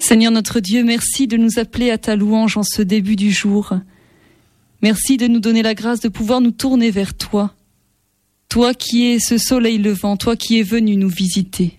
Seigneur notre Dieu, merci de nous appeler à ta louange en ce début du jour. Merci de nous donner la grâce de pouvoir nous tourner vers toi. Toi qui es ce soleil levant, toi qui es venu nous visiter.